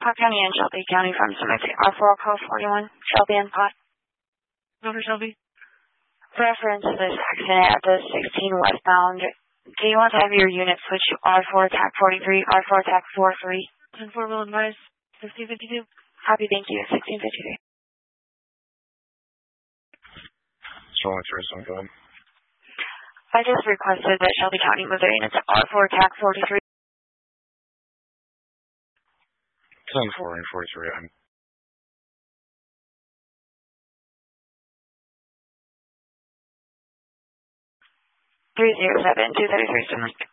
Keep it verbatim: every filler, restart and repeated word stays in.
Pot County and Shelby County from Cemetery R four call forty-one, Shelby and Pot. Over Shelby. Reference to this accident at the sixteen westbound. Do you want to have your unit switch to R four T A C forty-three, R four T A C forty-three? ten four will advise sixteen fifty-two. Copy, thank you, sixteen fifty-three. Strong tourism, go ahead. I just requested that Shelby County move their units to R four T A C forty-three. ten four and forty-three, I'm three zero seven two three three seven.